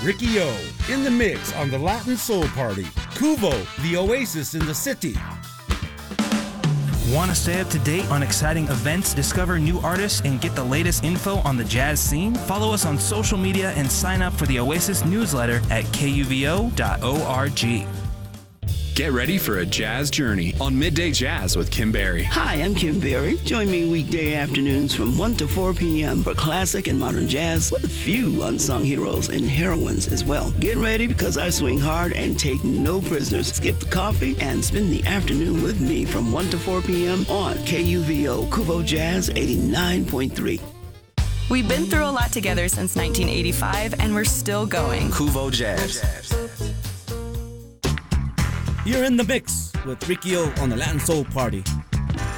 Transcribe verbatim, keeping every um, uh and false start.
Ricky O, in the mix on the Latin Soul Party. Kuvo, the oasis in the city. Want to stay up to date on exciting events, discover new artists, and get the latest info on the jazz scene? Follow us on social media and sign up for the Oasis newsletter at K U V O dot org. Get ready for a jazz journey on Midday Jazz with Kim Berry. Hi, I'm Kim Berry. Join me weekday afternoons from one to four p.m. for classic and modern jazz with a few unsung heroes and heroines as well. Get ready because I swing hard and take no prisoners. Skip the coffee and spend the afternoon with me from one to four p.m. on K U V O Kuvo Jazz eighty-nine point three. We've been through a lot together since nineteen eighty-five, and we're still going. Kuvo Jazz. You're in the mix with Ricky O on the Latin Soul Party.